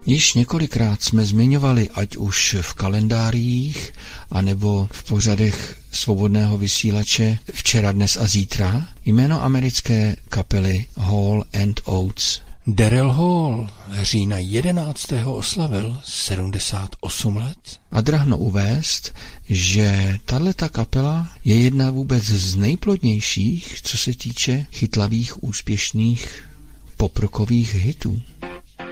Již několikrát jsme zmiňovali, ať už v kalendářích, anebo v pořadech Svobodného vysílače Včera, dnes a zítra, jméno americké kapely Hall and Oates. Daryl Hall října 11. oslavil 78 let. A drahno uvést, že tahleta kapela je jedna vůbec z nejplodnějších, co se týče chytlavých, úspěšných poprockových hitů.